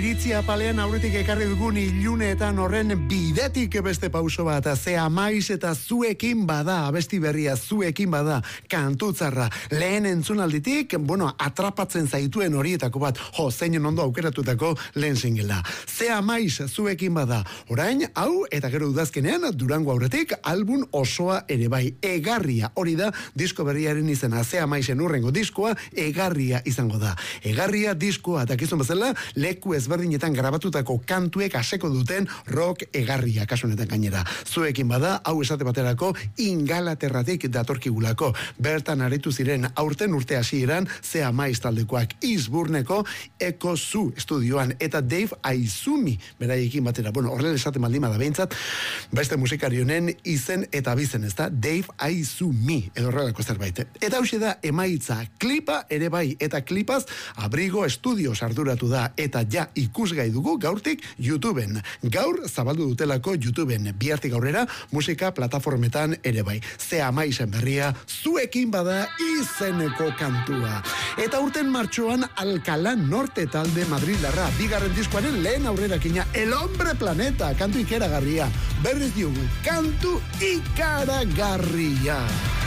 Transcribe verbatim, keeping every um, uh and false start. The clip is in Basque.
Iritzi apalean aurretik ekarri dugun ilunetan horren bidetik beste pauso bat, ze amaiz eta zuekin bada, abesti berria zuekin bada, kantutzarra, lehen entzunalditik, bueno, atrapatzen zaituen horietako bat, jo, zein ondo aukeratutako lehen singela. Ze amaiz zuekin bada, orain, hau, eta gero udazkenean, Durango aurretik, album osoa ere bai, Egarria, hori da, disko berriaren izena, ze amaizen urrengo diskoa, Egarria izango da. Egarria diskoa, eta kizun bezala, leku ezberdinetan grabatutako kantuek aseko duten rock egarria, kasu honetan gainera. Zuekin bada, hau esate baterako, Ingalaterratik datorkigulako. Bertan aritu ziren aurten urte hasieran, ze amaiz taldekoak Izburneko Eko Zu estudioan, eta Dave Aizumi beraiekin batera. Bueno, horrela esate maldima da behintzat, beste musikari honen izen eta bizen, ez da? Dave Aizumi, edo horrelako zerbait. Eta hauxe da emaitza, klipa ere bai, eta klipaz Abrigo Studios arduratu da, eta ja ikusgai dugu gaurtik YouTubeen. Gaur zabaldu dutelako YouTubeen, bihartik aurrera musika plataformetan ere bai. Ze amaizen berria, zuekin bada izeneko kantua. Eta urten martxoan Alcalá Norte talde Madrildarra, bigarren diskoaren lehen aurrerakina, El Hombre Planeta, kantu ikaragarria. Berriz diogu, kantu ikaragarria.